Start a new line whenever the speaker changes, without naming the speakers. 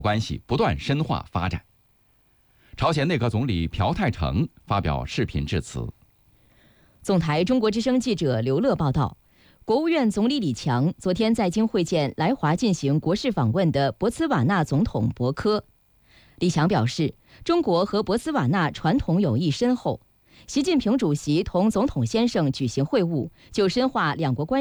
关系不断深化发展。朝鲜内阁总理朴泰成发表视频致辞。
总台中国之声记者刘乐报道，国务院总理李强昨天在京会见来华进行国事访问的博茨瓦纳总统博科。李强表示，中国和博茨瓦纳传统友谊深厚，习近平主席同总统先生举行会晤，就深化两国关系